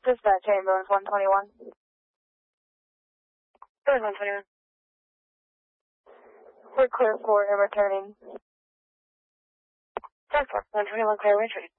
Dispatch, ambulance 121. Ambulance 121. We're clear for and returning. 10-4, 121, clear retreat.